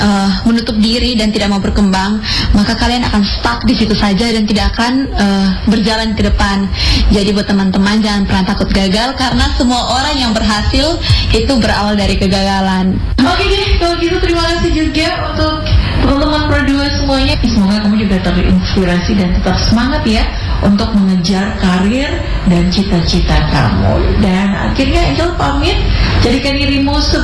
menutup diri dan tidak mau berkembang, maka kalian akan stuck di situ saja dan tidak akan berjalan ke depan. Jadi buat teman-teman, jangan pernah takut gagal, karena semua orang yang berhasil itu berawal dari kegagalan. Oke deh, kalau gitu terima kasih juga untuk teman-teman Pro2 semuanya. Semoga kamu juga terinspirasi dan tetap semangat ya untuk mengejar karir dan cita-cita kamu. Dan akhirnya Angel pamit, jadikan dirimu